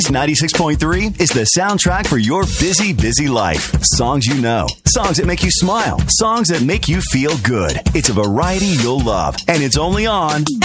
Cheese 96.3 is the soundtrack for your busy, busy life. Songs you know, songs that make you smile, songs that make you feel good. It's a variety you'll love, and it's only on